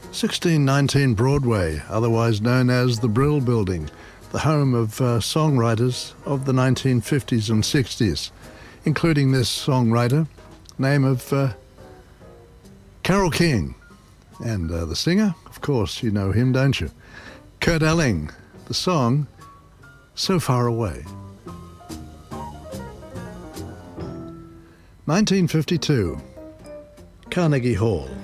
1619 Broadway, otherwise known as the Brill Building, the home of songwriters of the 1950s and 60s, including this songwriter, name of Carole King. And the singer, of course, you know him, don't you? Kurt Elling, the song, So Far Away. 1952, Carnegie Hall.